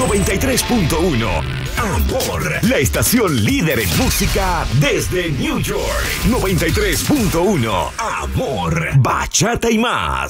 93.1 Amor, la estación líder en música desde New York. 93.1 Amor, bachata y más.